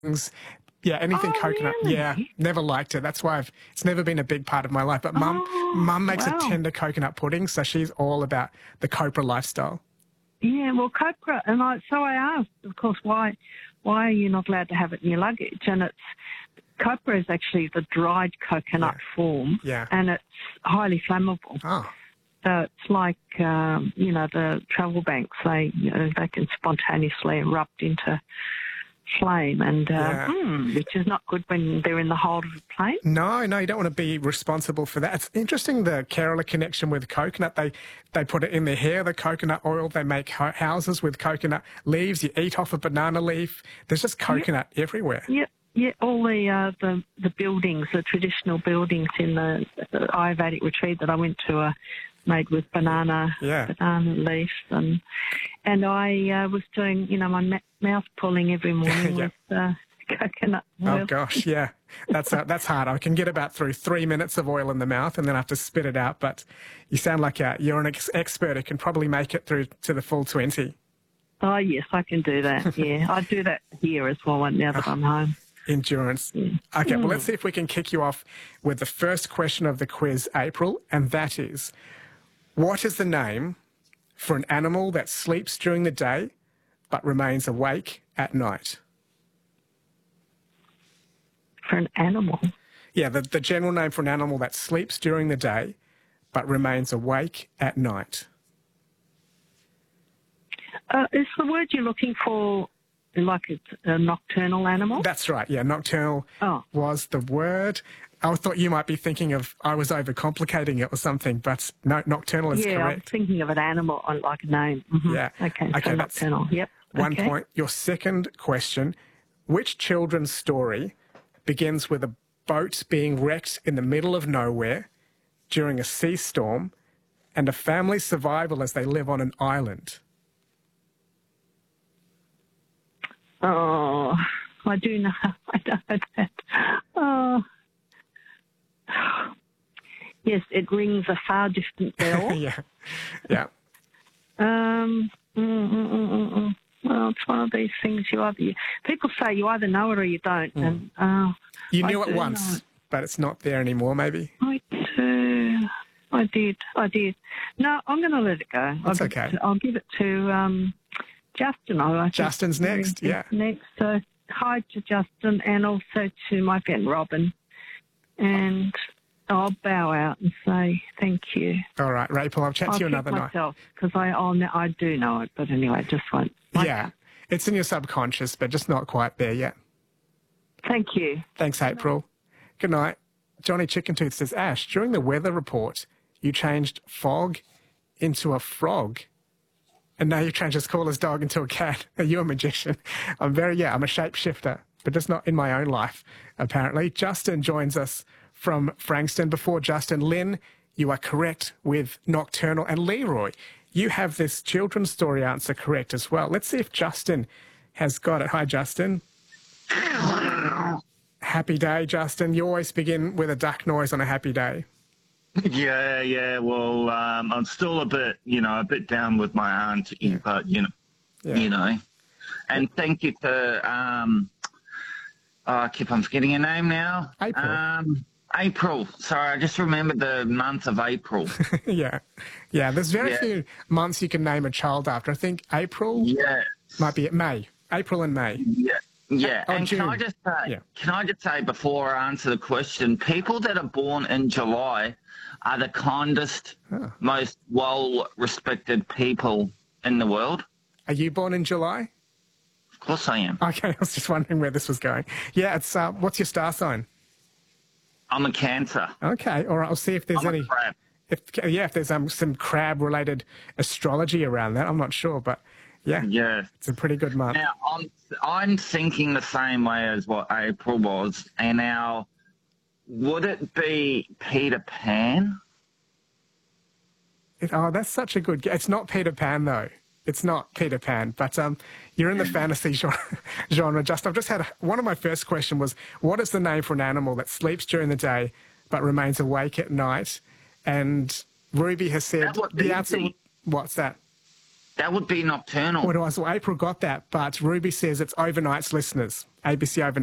Yeah, anything Oh, coconut. really? Yeah, never liked it. That's why it's never been a big part of my life. But Mum makes a wow. tender coconut pudding, so she's all about the copra lifestyle. Yeah, well, copra, and so I asked, of course, why are you not allowed to have it in your luggage? And copra is actually the dried coconut form, and it's highly flammable. Oh. So it's like, the travel banks, they can spontaneously erupt into flame, and which is not good when they're in the hold of a plane. No, you don't want to be responsible for that. It's interesting, the Kerala connection with coconut. They put it in their hair, the coconut oil. They make houses with coconut leaves. You eat off a banana leaf. There's just coconut everywhere. Yep. Yeah, all the buildings, the traditional buildings in the Ayurvedic retreat that I went to are made with banana leaves, and I was doing, my mouth pulling every morning with coconut oil. Oh gosh, yeah, that's hard. I can get about through 3 minutes of oil in the mouth, and then I have to spit it out. But you sound like you're an expert who can probably make it through to the full 20. Oh yes, I can do that. Yeah, I do that here as well now that I'm home. Endurance. Yeah. Okay, well, let's see if we can kick you off with the first question of the quiz, April, and that is, what is the name for an animal that sleeps during the day but remains awake at night? For an animal? Yeah, the general name for an animal that sleeps during the day but remains awake at night. Is the word you're looking for like it's a nocturnal animal? That's right, yeah, nocturnal was the word. I thought you might be thinking of I was overcomplicating it or something, but no, nocturnal is correct. Yeah, I was thinking of an animal, like a name. Mm-hmm. Yeah. Okay, so nocturnal, yep. 1 point. Your second question, which children's story begins with a boat being wrecked in the middle of nowhere during a sea storm and a family's survival as they live on an island? Oh, I do know. I know that. Oh. Yes, it rings a far distant bell. Yeah. Well, it's one of these things people say you either know it or you don't. And you knew it once, but it's not there anymore, maybe. I did. No, I'm going to let it go. That's okay. I'll give it to Justin. Justin's next, yeah. Next. So hi to Justin and also to my friend Robin. And I'll bow out and say thank you. All right, Rachel, I'll chat to you another night. Because I do know it, but anyway, just won't. It's in your subconscious, but just not quite there yet. Thank you. Thanks, April. Good night. Johnny Chickentooth says, Ash, during the weather report, you changed fog into a frog. And now you've changed this caller's dog into a cat. Are you a magician? I'm a shapeshifter, but just not in my own life, apparently. Justin joins us from Frankston. Before Justin, Lynn, you are correct with nocturnal. And Leroy, you have this children's story answer correct as well. Let's see if Justin has got it. Hi, Justin. Happy day, Justin. You always begin with a duck noise on a happy day. Yeah. Well, I'm still a bit down with my aunt, but, And thank you to, I keep on forgetting her name now. April. Sorry, I just remembered the month of April. Yeah. There's very few months you can name a child after. I think April might be May. April and May. Yeah. Oh, and June. can I just say before I answer the question, people that are born in July are the kindest, most well-respected people in the world. Are you born in July? Of course I am. Okay, I was just wondering where this was going. Yeah, it's what's your star sign? I'm a Cancer. Okay, all right. I'll see if there's any. Crab. If there's some crab-related astrology around that. I'm not sure, but yeah, it's a pretty good month. Now I'm thinking the same way as what April was, and now would it be Peter Pan? That's such a good guess. It's not Peter Pan though. It's not Peter Pan, but you're in the fantasy genre. I've just had one of my first question was, what is the name for an animal that sleeps during the day but remains awake at night? And Ruby has said the answer. What's that? That would be nocturnal. Well, April got that, but Ruby says it's Overnight's listeners. ABC overnight.